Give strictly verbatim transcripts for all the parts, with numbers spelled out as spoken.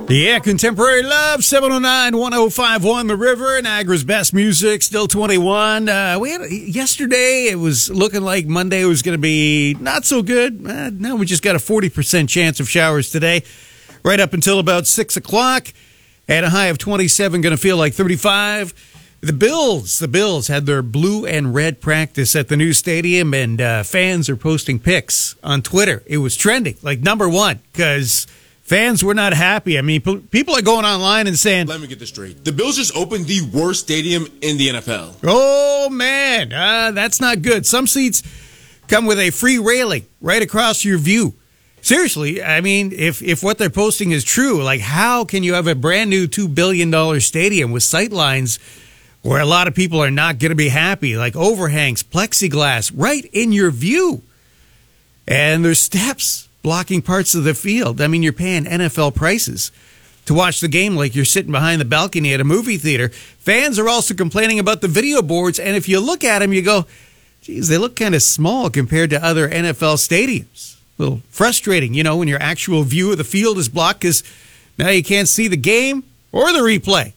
Yeah, Contemporary Love, seven oh nine, one oh five one The River, Niagara's best music, still twenty-one. Uh, we had yesterday, it was looking like Monday was going to be not so good. Uh, now we just got a forty percent chance of showers today, right up until about six o'clock. At a high of twenty-seven, going to feel like thirty-five. The Bills, the Bills had their blue and red practice at the new stadium, and uh, fans are posting pics on Twitter. It was trending, like number one, because fans were not happy. I mean, p- people are going online and saying, let me get this straight. The Bills just opened the worst stadium in the N F L. Oh, man, uh, that's not good. Some seats come with a free railing right across your view. Seriously, I mean, if, if what they're posting is true, like how can you have a brand new two billion dollars stadium with sight lines where a lot of people are not going to be happy, like overhangs, plexiglass, right in your view? And there's steps blocking parts of the field. I mean, you're paying N F L prices to watch the game like you're sitting behind the balcony at a movie theater. Fans are also complaining about the video boards, and if you look at them, you go, geez, they look kind of small compared to other N F L stadiums. A little frustrating, you know, when your actual view of the field is blocked because now you can't see the game or the replay.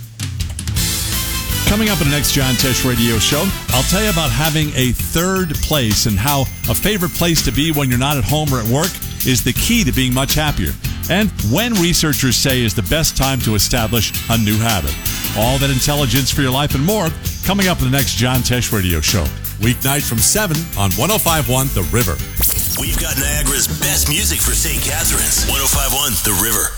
Coming up in the next John Tesh Radio Show, I'll tell you about having a third place and how a favorite place to be when you're not at home or at work is the key to being much happier. And when researchers say is the best time to establish a new habit. All that intelligence for your life and more coming up in the next John Tesh Radio Show. Weeknight from seven on one oh five point one The River. We've got Niagara's best music for Saint Catharines. one oh five point one The River.